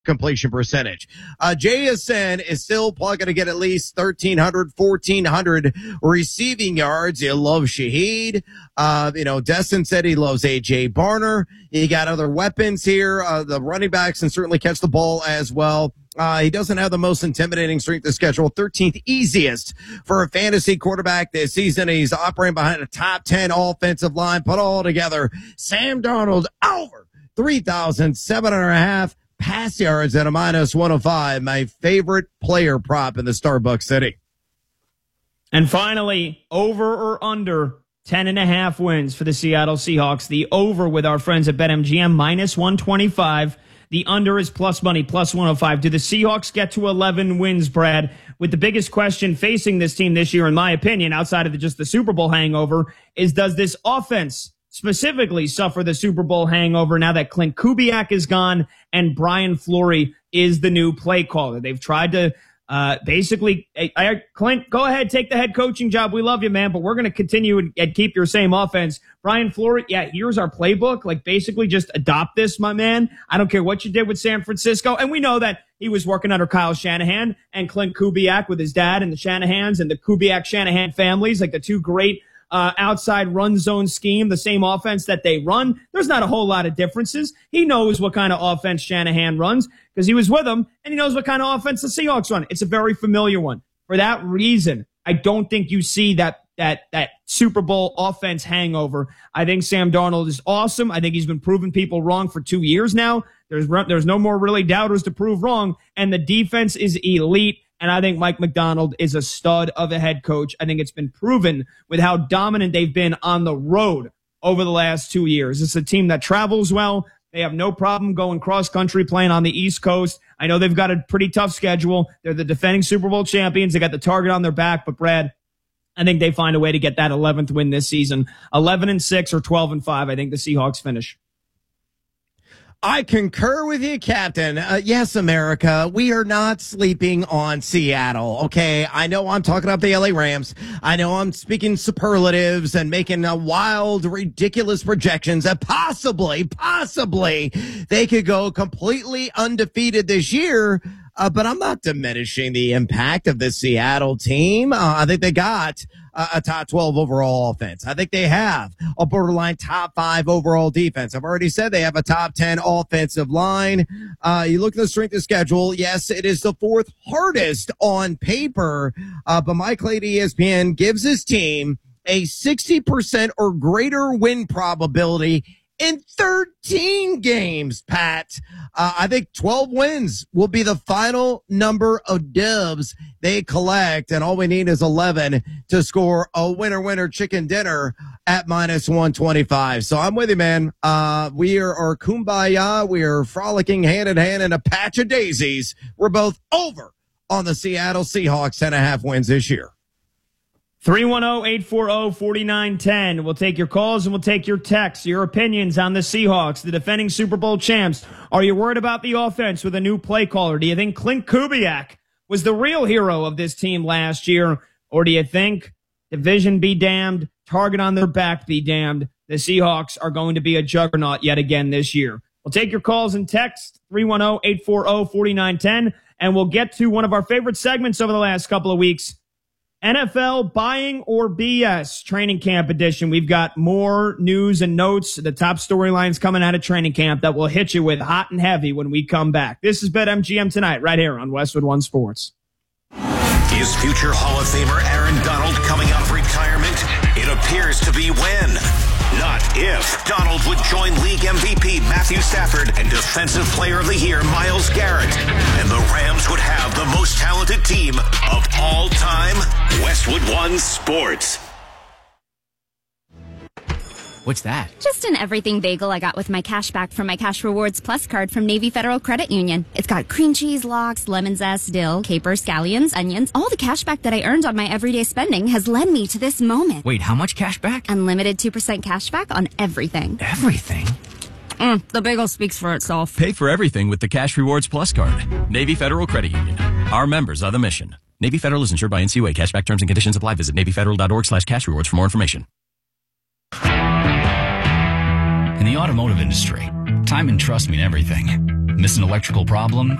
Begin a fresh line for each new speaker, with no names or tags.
completion percentage. JSN is still probably going to get at least 1,300, 1,400 receiving yards. You love Shaheed. Destin said he loves A.J. Barner. You got other weapons here. The running backs can certainly catch the ball as well. He doesn't have the most intimidating strength of schedule, 13th easiest for a fantasy quarterback this season. He's operating behind a top 10 offensive line. Put all together, Sam Darnold over 3,700.5 pass yards at a minus 105. My favorite player prop in the Starbucks City.
And finally, over or under 10.5 wins for the Seattle Seahawks. The over with our friends at BetMGM minus 125. The under is plus money, plus 105. Do the Seahawks get to 11 wins, Brad? With the biggest question facing this team this year, in my opinion, outside of just the Super Bowl hangover, is does this offense specifically suffer the Super Bowl hangover now that Clint Kubiak is gone and Brian Fleury is the new play caller? They've tried to Clint, go ahead, take the head coaching job. We love you, man, but we're going to continue and keep your same offense. Brian Fleury, here's our playbook. Basically just adopt this, my man. I don't care what you did with San Francisco. And we know that he was working under Kyle Shanahan and Clint Kubiak with his dad and the Shanahans and the Kubiak-Shanahan families, the two great outside run zone scheme, the same offense that they run. There's not a whole lot of differences. He knows what kind of offense Shanahan runs because he was with him, and he knows what kind of offense the Seahawks run. It's a very familiar one. For that reason, I don't think you see that Super Bowl offense hangover. I think Sam Darnold is awesome. I think he's been proving people wrong for 2 years now. There's no more really doubters to prove wrong, and the defense is elite. And I think Mike McDonald is a stud of a head coach. I think it's been proven with how dominant they've been on the road over the last 2 years. It's a team that travels well. They have no problem going cross-country playing on the East Coast. I know they've got a pretty tough schedule. They're the defending Super Bowl champions. They got the target on their back. But, Brad, I think they find a way to get that 11th win this season. 11-6 or 12-5, I think the Seahawks finish.
I concur with you, Captain. Yes, America, we are not sleeping on Seattle, okay? I know I'm talking about the LA Rams. I know I'm speaking superlatives and making wild, ridiculous projections that possibly they could go completely undefeated this year. But I'm not diminishing the impact of the Seattle team. I think they got a top 12 overall offense. I think they have a borderline top 5 overall defense. I've already said they have a top 10 offensive line. You look at the strength of schedule. Yes, it is the 4th hardest on paper. But Mike Lady ESPN gives his team a 60% or greater win probability in 13 games, Pat. I think 12 wins will be the final number of dubs they collect, and all we need is 11 to score a winner chicken dinner at minus 125. So I'm with you, man. We are kumbaya. We are frolicking hand in hand in a patch of daisies. We're both over on the Seattle Seahawks 10.5 wins this year.
310-840-4910. We'll take your calls and we'll take your texts, your opinions on the Seahawks, the defending Super Bowl champs. Are you worried about the offense with a new play caller? Do you think Clint Kubiak was the real hero of this team last year? Or do you think division be damned, target on their back be damned, the Seahawks are going to be a juggernaut yet again this year? We'll take your calls and texts, 310-840-4910, and we'll get to one of our favorite segments over the last couple of weeks, NFL Buying or BS Training Camp Edition. We've got more news and notes, the top storylines coming out of training camp that we'll hit you with hot and heavy when we come back. This is BetMGM Tonight right here on Westwood One Sports.
Is future Hall of Famer Aaron Donald coming out of retirement? It appears to be when, not if, Donald would join league MVP Matthew Stafford and Defensive Player of the Year Myles Garrett. And the Rams would have the most talented team of all time. Westwood One Sports.
What's that?
Just an everything bagel I got with my cash back from my Cash Rewards Plus card from Navy Federal Credit Union. It's got cream cheese, lox, lemon zest, dill, capers, scallions, onions. All the cash back that I earned on my everyday spending has led me to this moment.
Wait, how much cash back?
Unlimited 2% cash back on everything.
Everything?
The bagel speaks for itself.
Pay for everything with the Cash Rewards Plus card. Navy Federal Credit Union. Our members are the mission. Navy Federal is insured by NCUA. Cashback terms and conditions apply. Visit NavyFederal.org/cashrewards for more information.
In the automotive industry, time and trust mean everything. Miss an electrical problem?